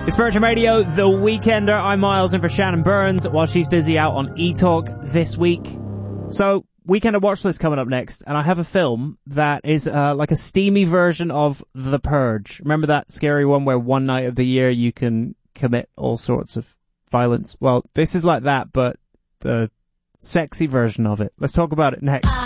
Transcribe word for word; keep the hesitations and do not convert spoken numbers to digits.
It's Virgin Radio, The Weekender. I'm Miles in for Shannon Burns while she's busy out on E-Talk this week. So, Weekender watch list coming up next, and I have a film that is uh, like a steamy version of The Purge. Remember that scary one where one night of the year you can commit all sorts of violence? Well, this is like that, but the sexy version of it. Let's talk about it next.